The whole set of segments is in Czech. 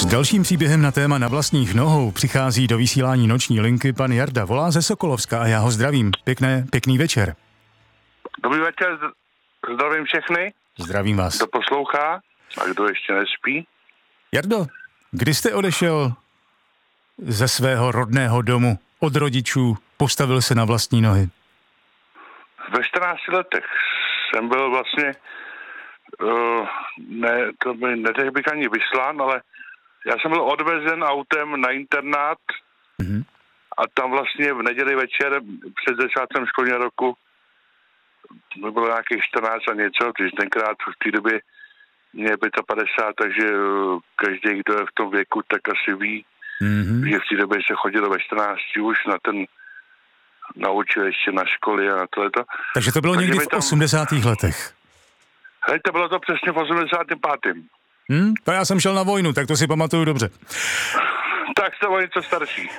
dalším příběhem na téma Na vlastních nohou přichází do vysílání noční linky pan Jarda. Volá ze Sokolovska a já ho zdravím. Pěkný večer. Dobrý večer, zdravím všechny. Zdravím vás. Kdo poslouchá a kdo ještě nespí. Jardo, kdy jste odešel ze svého rodného domu, od rodičů, postavil se na vlastní nohy? Ve 14 letech jsem byl vlastně, neřekl bych ani vyslán, ale já jsem byl odvezen autem na internát a tam vlastně v neděli večer před začátkem školního roku mi bylo nějakých 14 a něco, když tenkrát v té době mě je 55, takže každý, kdo je v tom věku, tak asi ví, že v té době se chodilo ve 14 už na učiliště, na školy a na tohleto. Takže to bylo někdy v 80. letech. Hej, to bylo to přesně v 85. To já jsem šel na vojnu, tak to si pamatuju dobře. Tak jste o něco starší.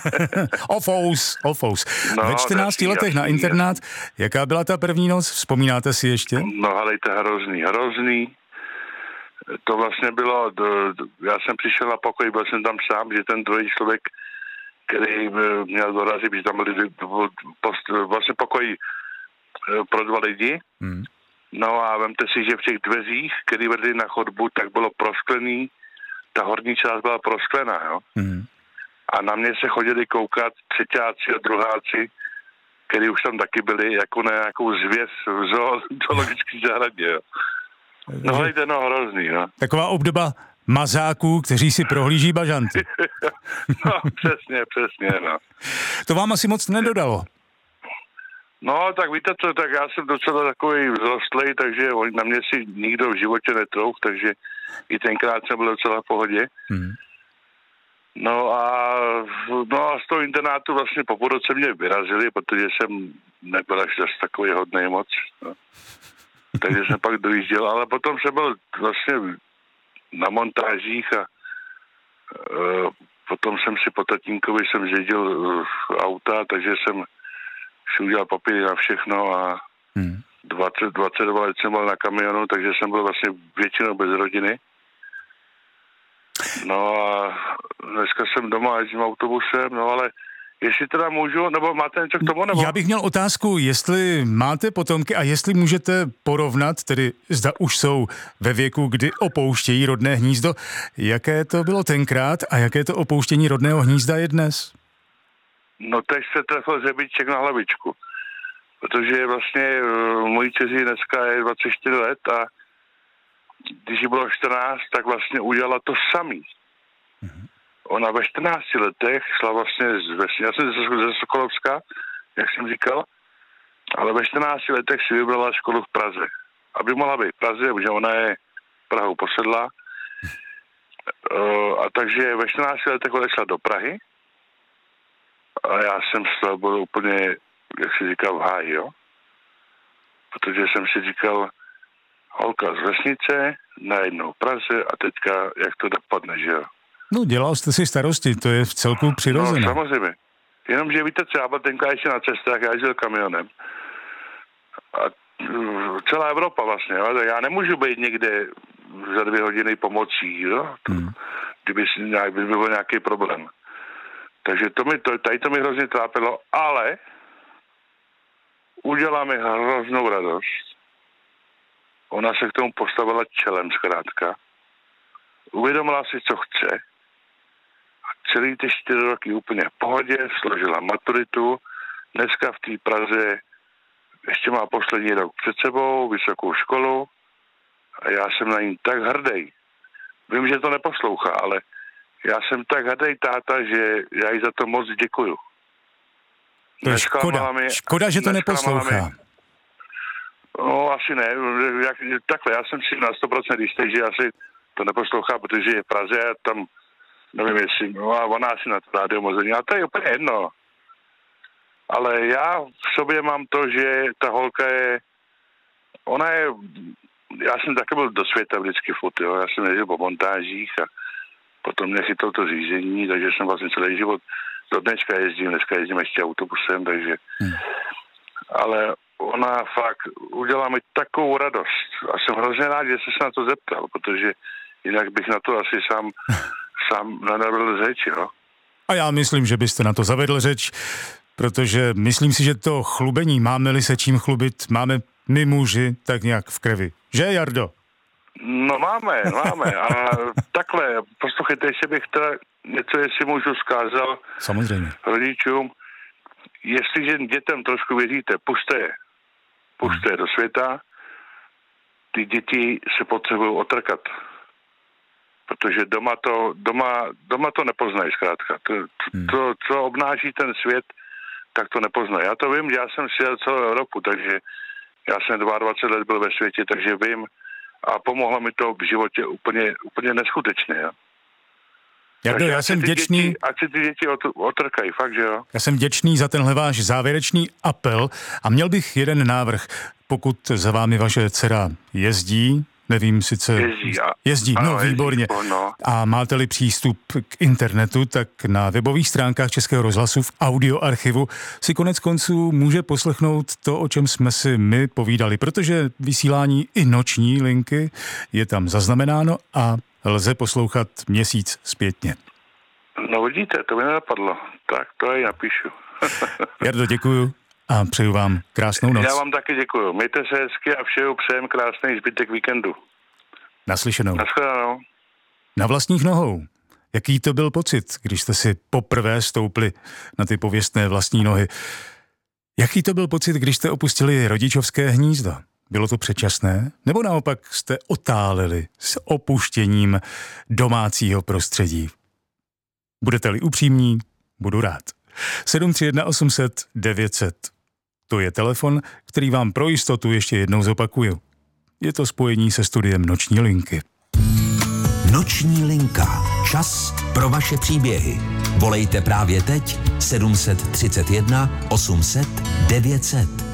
Ofous. Ve 14 letech na internát, jaká byla ta první noc? Vzpomínáte si ještě? No, helejte, hrozný. To vlastně bylo, já jsem přišel na pokoj, byl jsem tam sám, že ten druhý člověk, který měl dorazit, že tam byli vlastně pokoj pro 2 lidi. No a vemte si, že v těch dveřích, které vedly na chodbu, tak bylo prosklený, ta horní část byla prosklená, jo. A na mě se chodili koukat třeťáci a druháci, který už tam taky byli, jako na nějakou zvěř v zoologické zahradě, jo. No hejte, hrozný, no. Taková obdoba mazáků, kteří si prohlíží bažanty. No, přesně, no. To vám asi moc nedodalo. No, tak víte co, tak já jsem docela takový vzrostlej, takže na mě si nikdo v životě netrouch, takže i tenkrát jsem byl docela v pohodě. No a z toho internátu vlastně po roce mě vyrazili, protože jsem nebyl až zase takový hodnej moc. No. Takže jsem pak dojížděl, ale potom jsem byl vlastně na montážích a potom jsem si po tatínkovi zdědil auta, takže jsem si udělal papíry na všechno a 22 let jsem byl na kamionu, takže jsem byl vlastně většinou bez rodiny. No a dneska jsem doma, jezdím autobusem, no ale jestli teda můžu, nebo máte něco k tomu, nebo? Já bych měl otázku, jestli máte potomky a jestli můžete porovnat, tedy zda už jsou ve věku, kdy opouštějí rodné hnízdo, jaké to bylo tenkrát a jaké to opouštění rodného hnízda je dnes? No teď se trefil řebíček na hlavičku, protože vlastně můj dceři dneska je 24 let a když jí bylo 14, tak vlastně udělala to samý. Ona ve 14 letech šla vlastně já jsem ze Sokolovska, jak jsem říkal, ale ve 14 letech si vybrala školu v Praze. Aby mohla být v Praze, protože ona je Prahou posedla. A takže ve 14 letech odešla do Prahy a já jsem z toho byl úplně, jak se říká, v háji, jo. Protože jsem si říkal, holka z vesnice, najednou v Praze a teďka, jak to dopadne, že jo. No, dělal jste si starosti, to je v celku přirozené. No, samozřejmě. Jenomže víte co, já byl tenkrát ještě na cestách, já jezdil kamionem. A celá Evropa vlastně, jo? Já nemůžu být někde za 2 hodiny pomocí, jo? Kdyby by byl nějaký problém. Takže tady to mi hrozně trápilo, ale udělá mi hroznou radost. Ona se k tomu postavila čelem zkrátka. Uvědomila si, co chce. A celý ty 4 roky úplně v pohodě, složila maturitu. Dneska v té Praze ještě má poslední rok před sebou, vysokou školu. A já jsem na ní tak hrdý. Vím, že to neposlouchá, ale já jsem tak hrdý táta, že já jí za to moc děkuju. To je škoda, že to neposlouchá. No, asi ne. Takhle, já jsem si na 100% jistý, že asi to neposlouchá, protože je v Praze a tam, nevím jestli, no a ona asi na to rádio mození, a to je úplně jedno. Ale já v sobě mám to, že ta holka já jsem taky byl do světa vždycky furt, jo. Já jsem jezdil po montážích a potom mě chytlo to řízení, takže jsem vlastně celý život do dneška jezdím ještě autobusem, takže ale ona fakt udělala mi takovou radost a jsem hrozně rád, že jsi se na to zeptal, protože jinak bych na to asi sám sám navedl řeč, jo. A já myslím, že byste na to zavedl řeč, protože myslím si, že to chlubení, máme-li se čím chlubit, máme my muži tak nějak v krvi. Že, Jardo? No máme. A takhle, poslouchejte, ještě bych teda něco, jestli můžu zkázal samozřejmě rodičům. Jestliže dětem trošku věříte, pušte je do světa, ty děti se potřebují otrkat. Protože doma to nepoznají zkrátka. To, co obnáší ten svět, tak to nepoznají. Já to vím, já jsem šel celou Evropu, takže já jsem 22 let byl ve světě, takže vím a pomohlo mi to v životě úplně neskutečně. Jo. Jardo, já jsem vděčný. Ať si ty děti otrkají, fakt, že jo? Já jsem vděčný za tenhle váš závěrečný apel a měl bych jeden návrh. Pokud za vámi vaše dcera jezdí, nevím sice... Jezdí, ano, výborně. A máte-li přístup k internetu, tak na webových stránkách Českého rozhlasu v audioarchivu si konec konců může poslechnout to, o čem jsme si my povídali, protože vysílání i noční linky je tam zaznamenáno a lze poslouchat měsíc zpětně. No vidíte, to mi nenapadlo. Tak to já napíšu. Jardo, děkuju a přeju vám krásnou noc. Já vám taky děkuju. Mějte se hezky a všeho přejem krásný zbytek víkendu. Naslyšenou. Naschledanou. Na vlastních nohou. Jaký to byl pocit, když jste si poprvé stoupli na ty pověstné vlastní nohy? Jaký to byl pocit, když jste opustili rodičovské hnízdo? Bylo to předčasné? Nebo naopak jste otáleli s opuštěním domácího prostředí? Budete-li upřímní, budu rád. 731 800 900. To je telefon, který vám pro jistotu ještě jednou zopakuju. Je to spojení se studiem Noční linky. Noční linka. Čas pro vaše příběhy. Volejte právě teď 731 800 900.